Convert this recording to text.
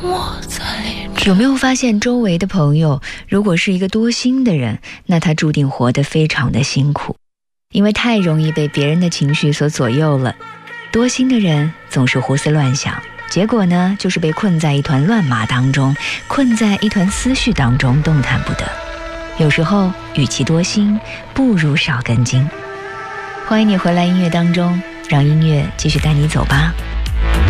有没有发现周围的朋友如果是一个多心的人，那他注定活得非常的辛苦，因为太容易被别人的情绪所左右了。多心的人总是胡思乱想，结果呢，就是被困在一团乱麻当中，困在一团思绪当中，动弹不得。有时候与其多心，不如少根筋。欢迎你回来音乐当中，让音乐继续带你走吧。